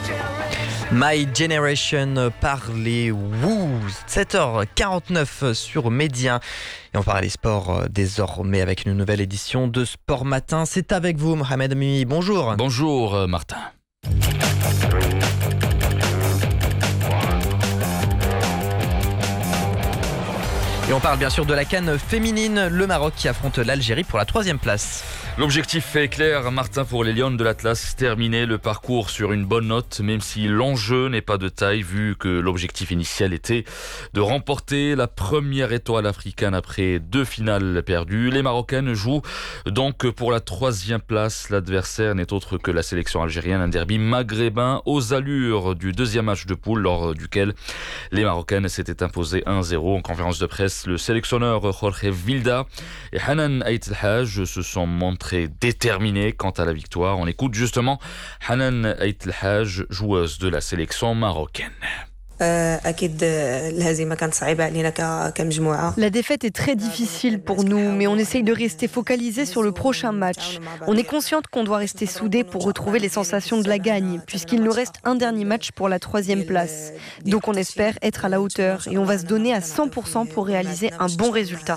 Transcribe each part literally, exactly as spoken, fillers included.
My Generation par les Woos, sept heures quarante-neuf sur Média. Et on parle des sports désormais avec une nouvelle édition de Sport Matin. C'est avec vous, Mohamed Amimi. Bonjour. Bonjour, Martin. Et on parle bien sûr de la CAN féminine, le Maroc qui affronte l'Algérie pour la troisième place. L'objectif est clair, Martin, pour les Lions de l'Atlas, terminer le parcours sur une bonne note, même si l'enjeu n'est pas de taille, vu que l'objectif initial était de remporter la première étoile africaine après deux finales perdues. Les Marocaines jouent donc pour la troisième place. L'adversaire n'est autre que la sélection algérienne, un derby maghrébin aux allures du deuxième match de poule, lors duquel les Marocaines s'étaient imposées un zéro. En conférence de presse, le sélectionneur Jorge Vilda et Hanan Ait El Haj se sont montrés déterminés quant à la victoire. On écoute justement Hanan Ait El Haj, joueuse de la sélection marocaine. La défaite est très difficile pour nous, mais on essaye de rester focalisé sur le prochain match. On est consciente qu'on doit rester soudés pour retrouver les sensations de la gagne, puisqu'il nous reste un dernier match pour la troisième place. Donc on espère être à la hauteur et on va se donner à cent pour cent pour réaliser un bon résultat.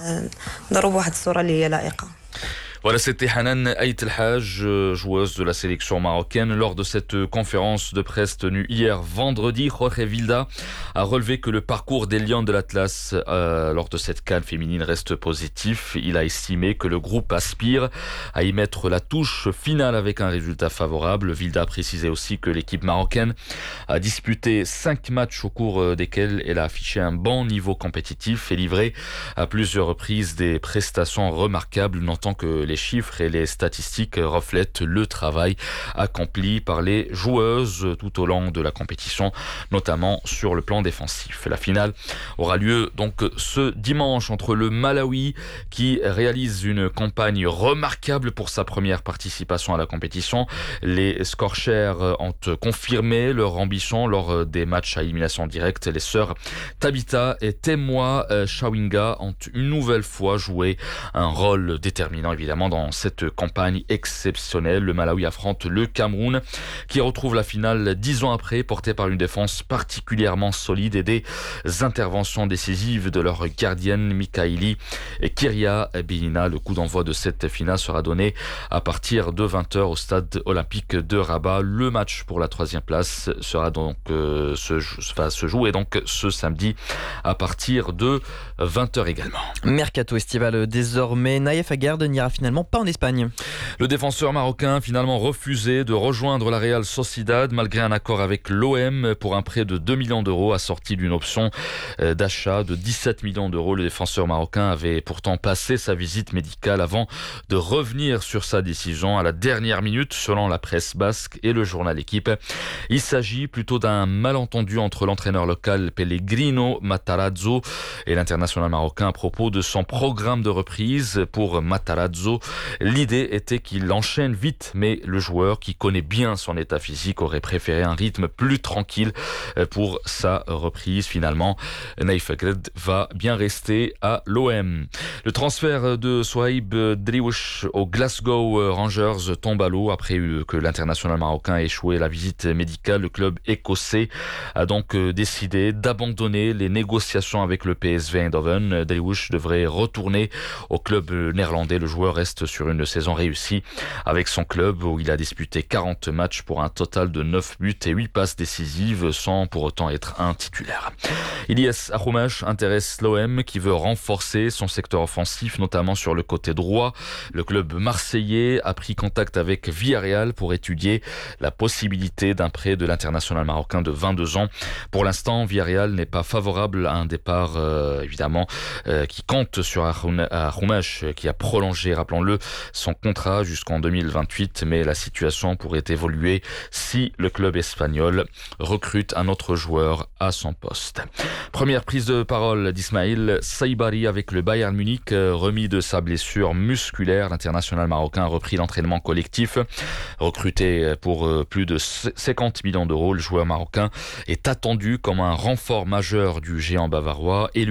Voilà, c'était Hanan Ait El Haj, joueuse de la sélection marocaine. Lors de cette conférence de presse tenue hier vendredi, Jorge Vilda a relevé que le parcours des Lions de l'Atlas euh, lors de cette CAN féminine reste positif. Il a estimé que le groupe aspire à y mettre la touche finale avec un résultat favorable. Vilda a précisé aussi que l'équipe marocaine a disputé cinq matchs au cours desquels elle a affiché un bon niveau compétitif et livré à plusieurs reprises des prestations remarquables, notant que les chiffres et les statistiques reflètent le travail accompli par les joueuses tout au long de la compétition, notamment sur le plan défensif. La finale aura lieu donc ce dimanche entre le Malawi, qui réalise une campagne remarquable pour sa première participation à la compétition. Les Scorchers ont confirmé leur ambition lors des matchs à élimination directe. Les sœurs Tabita et Temwa Chawinga ont une nouvelle fois joué un rôle déterminant, évidemment, dans cette campagne exceptionnelle. Le Malawi affronte le Cameroun, qui retrouve la finale dix ans après, portée par une défense particulièrement solide et des interventions décisives de leur gardienne Mikaili et Kyria Bihina. Le coup d'envoi de cette finale sera donné à partir de vingt heures au stade olympique de Rabat. Le match pour la troisième place sera donc euh, se, va se jouer donc ce samedi à partir de vingt heures également. Mercato estival désormais. Naïef Aguerd n'ira finalement pas en Espagne. Le défenseur marocain a finalement refusé de rejoindre la Real Sociedad malgré un accord avec l'O M pour un prêt de deux millions d'euros assorti d'une option d'achat de dix-sept millions d'euros. Le défenseur marocain avait pourtant passé sa visite médicale avant de revenir sur sa décision à la dernière minute, selon la presse basque et le journal Équipe. Il s'agit plutôt d'un malentendu entre l'entraîneur local Pellegrino Matarazzo et l'international marocain à propos de son programme de reprise. Pour Matarazzo, l'idée était qu'il enchaîne vite, mais le joueur, qui connaît bien son état physique, aurait préféré un rythme plus tranquille pour sa reprise. Finalement, Naïef Aguerd va bien rester à l'O M. Le transfert de Souhaib Driouche au Glasgow Rangers tombe à l'eau après que l'international marocain a échoué la visite médicale. Le club écossais a donc décidé d'abandonner les négociations avec le P S V Eindhoven. Driouche devrait retourner au club néerlandais. Le joueur reste sur une saison réussie avec son club, où il a disputé quarante matchs pour un total de neuf buts et huit passes décisives, sans pour autant être un titulaire. Ilyes Ahoumache intéresse l'O M, qui veut renforcer son secteur offensif, notamment sur le côté droit. Le club marseillais a pris contact avec Villarreal pour étudier la possibilité d'un prêt de l'international marocain de vingt-deux ans. Pour l'instant, Villarreal n'est pas favorable à un départ, euh, évidemment, euh, qui compte sur Ahoumache, qui a prolongé, rappelons-le, son contrat jusqu'en deux mille vingt-huit, mais la situation pourrait évoluer si le club espagnol recrute un autre joueur à son poste. Première prise de parole d'Ismaïl Saibari avec le Bayern Munich. Remis de sa blessure musculaire, l'international marocain a repris l'entraînement collectif. Recruté pour plus de cinquante millions d'euros, le joueur marocain est attendu comme un renfort majeur du géant bavarois. Élu